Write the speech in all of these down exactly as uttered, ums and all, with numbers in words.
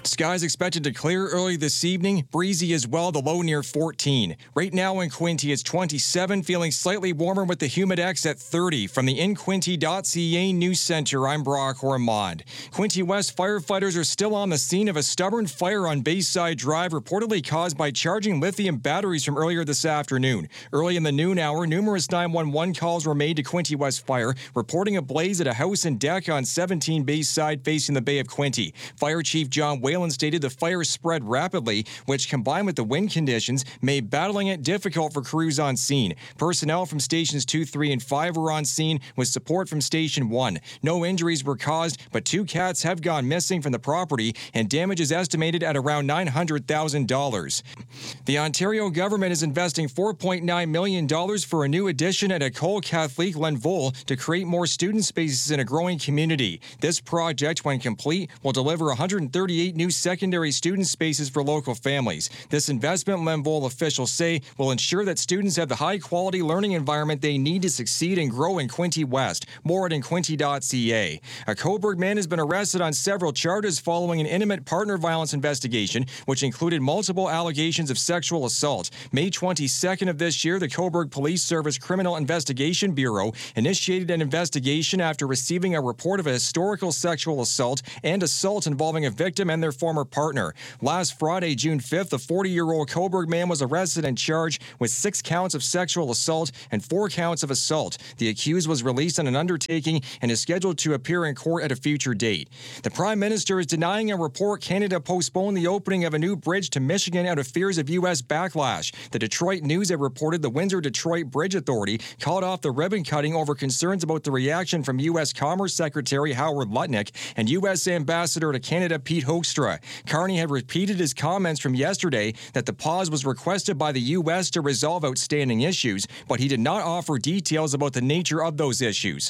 Skies expected to clear early this evening. Breezy as well, the low near fourteen. Right now in Quinte, it's twenty-seven, feeling slightly warmer with the Humidex at thirty. From the in quinte dot c a News Center, I'm Brock Ormond. Quinte West firefighters are still on the scene of a stubborn fire on Bayside Drive, reportedly caused by charging lithium batteries from earlier this afternoon. Early in the noon hour, numerous nine one one calls were made to Quinte West Fire, reporting a blaze at a house and deck on seventeen Bayside facing the Bay of Quinte. Fire Chief John Whalen stated the fire spread rapidly, which combined with the wind conditions made battling it difficult for crews on scene. Personnel from stations two, three, and five were on scene with support from station one. No injuries were caused, but two cats have gone missing from the property and damage is estimated at around nine hundred thousand dollars. The Ontario government is investing four point nine million dollars for a new addition at École Catholique Lenville to create more student spaces in a growing community. This project, when complete, will deliver one hundred thirty-eight new secondary student spaces for local families. This investment, Lenville officials say, will ensure that students have the high-quality learning environment they need to succeed and grow in Quinte West. More at in quinte dot c a. A Cobourg man has been arrested on several charges following an intimate partner violence investigation, which included multiple allegations of sexual assault. May twenty-second of this year, the Cobourg Police Service Criminal Investigation Bureau initiated an investigation after receiving a report of a historical sexual assault and assault involving a victim and their former partner. Last Friday, June fifth, a forty-year-old Cobourg man was arrested and charged with six counts of sexual assault and four counts of assault. The accused was released on an undertaking and is scheduled to appear in court at a future date. The Prime Minister is denying a report Canada postponed the opening of a new bridge to Michigan out of fears of U S backlash. The Detroit News had reported the Windsor-Detroit Bridge Authority called off the ribbon cutting over concerns about the reaction from U S Commerce Secretary Howard Lutnick and U S Ambassador to Canada Pete Hoekstra. Carney had repeated his comments from yesterday that the pause was requested by the U S to resolve outstanding issues, but he did not offer details about the nature of those issues.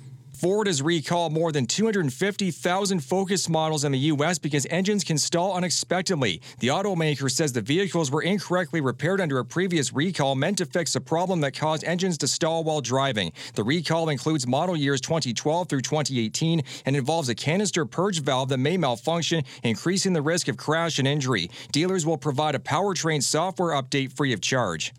Ford has recalled more than two hundred fifty thousand Focus models in the U S because engines can stall unexpectedly. The automaker says the vehicles were incorrectly repaired under a previous recall meant to fix a problem that caused engines to stall while driving. The recall includes model years twenty twelve through twenty eighteen and involves a canister purge valve that may malfunction, increasing the risk of crash and injury. Dealers will provide a powertrain software update free of charge.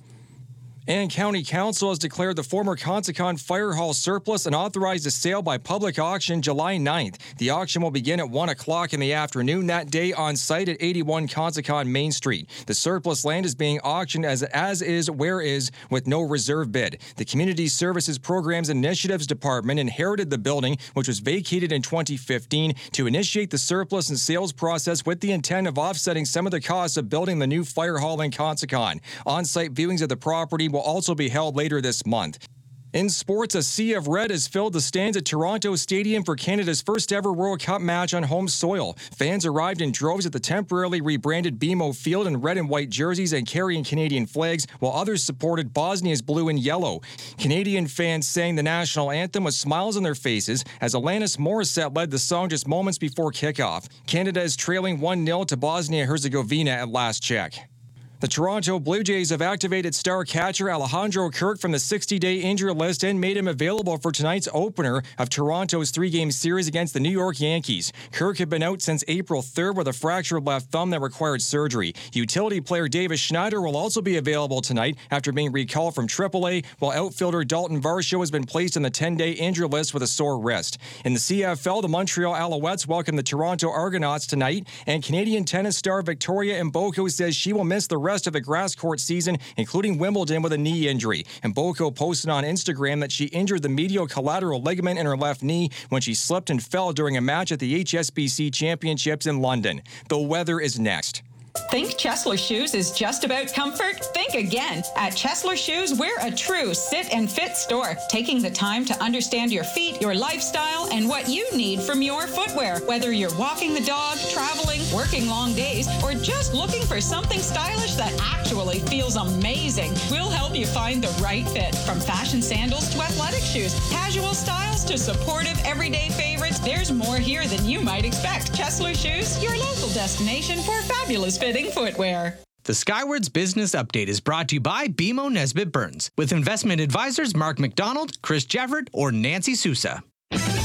And County Council has declared the former Consicon Fire Hall surplus and authorized a sale by public auction July ninth. The auction will begin at one o'clock in the afternoon that day on site at eighty-one Consicon Main Street. The surplus land is being auctioned as as is, where is, with no reserve bid. The Community Services Programs Initiatives Department inherited the building, which was vacated in twenty fifteen, to initiate the surplus and sales process with the intent of offsetting some of the costs of building the new fire hall in Consicon. On-site viewings of the property will also be held later this month. In sports, a sea of red has filled the stands at Toronto Stadium for Canada's first ever World Cup match on home soil. Fans arrived in droves at the temporarily rebranded B M O Field in red and white jerseys and carrying Canadian flags, while others supported Bosnia's blue and yellow. Canadian fans sang the national anthem with smiles on their faces as Alanis Morissette led the song just moments before kickoff. Canada is trailing one nil to Bosnia-Herzegovina at last check. The Toronto Blue Jays have activated star catcher Alejandro Kirk from the sixty-day injury list and made him available for tonight's opener of Toronto's three-game series against the New York Yankees. Kirk had been out since April third with a fractured left thumb that required surgery. Utility player Davis Schneider will also be available tonight after being recalled from triple A, while outfielder Dalton Varsho has been placed on the ten-day injury list with a sore wrist. In the C F L, the Montreal Alouettes welcome the Toronto Argonauts tonight, and Canadian tennis star Victoria Mboko says she will miss the rest of the grass court season, including Wimbledon, with a knee injury. Mboko posted on Instagram that she injured the medial collateral ligament in her left knee when she slipped and fell during a match at the H S B C Championships in London. The weather is next. Think Chesler Shoes is just about comfort? Think again. At Chesler Shoes, we're a true sit and fit store, taking the time to understand your feet, your lifestyle, and what you need from your footwear. Whether you're walking the dog, traveling, working long days, or just looking for something stylish that actually feels amazing, we'll help you find the right fit. From fashion sandals to athletic shoes, casual styles to supportive everyday favorites, there's more here than you might expect. Chesler Shoes, your local destination for fabulous fitting footwear. The Skywards Business Update is brought to you by B M O Nesbitt Burns, with investment advisors Mark McDonald, Chris Jefford, or Nancy Sousa.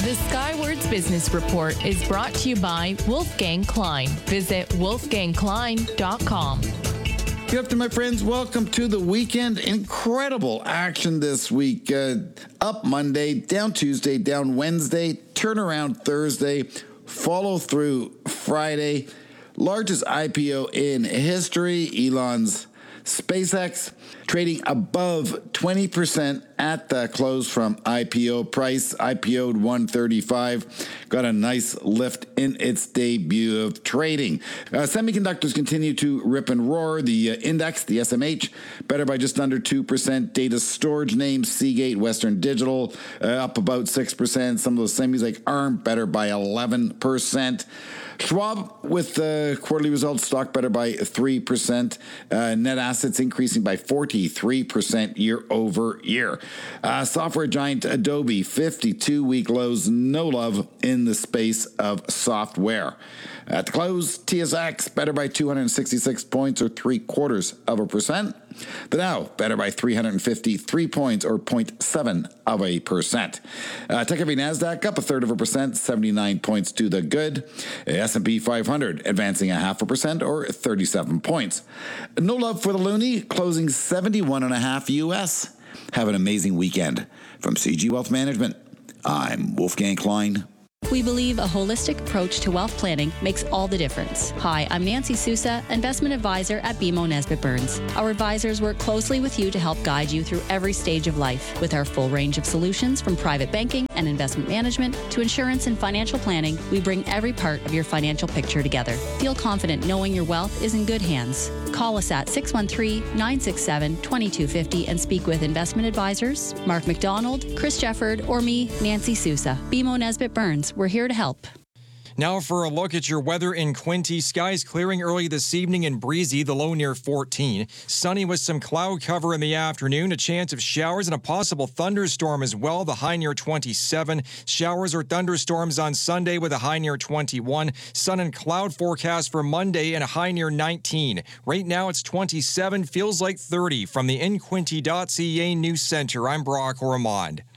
The Skywards Business Report is brought to you by Wolfgang Klein. Visit wolfgang klein dot com. Good afternoon, my friends. Welcome to the weekend. Incredible action this week. Uh, up Monday, down Tuesday, down Wednesday, turnaround Thursday, follow through Friday. Largest I P O in history, Elon's SpaceX, trading above twenty percent at the close from I P O price. I P O'd one thirty-five, got a nice lift in its debut of trading. Uh, semiconductors continue to rip and roar. The uh, index, the S M H, better by just under two percent. Data storage names, Seagate, Western Digital, uh, up about six percent. Some of those semis like ARM, better by eleven percent. Schwab with the quarterly results, stock better by three percent. Uh, net assets increasing by forty-three percent year over year. Uh, software giant Adobe, fifty-two week lows, no love in the space of software. At the close, T S X better by two hundred sixty-six points or three quarters of a percent. The Dow better by three hundred fifty-three points or zero point seven of a percent. Uh, Tech heavy NASDAQ up a third of a percent, seventy-nine points to the good. S and P five hundred advancing a half a percent or thirty-seven points. No love for the loonie, closing seventy-one and a half U S. Have an amazing weekend. From C G Wealth Management, I'm Wolfgang Klein. We believe a holistic approach to wealth planning makes all the difference. Hi, I'm Nancy Sousa, investment advisor at B M O Nesbitt Burns. Our advisors work closely with you to help guide you through every stage of life. With our full range of solutions from private banking and investment management to insurance and financial planning, we bring every part of your financial picture together. Feel confident knowing your wealth is in good hands. Call us at six one three, nine six seven, two two five zero and speak with investment advisors Mark McDonald, Chris Jefford, or me, Nancy Sousa. B M O Nesbitt Burns. We're here to help. Now for a look at your weather in Quinte. Skies clearing early this evening and breezy, the low near fourteen. Sunny with some cloud cover in the afternoon, a chance of showers and a possible thunderstorm as well, the high near twenty-seven. Showers or thunderstorms on Sunday with a high near twenty-one. Sun and cloud forecast for Monday and a high near nineteen. Right now it's twenty-seven, feels like thirty. From the in quinte dot c a News Center, I'm Brock Ormond.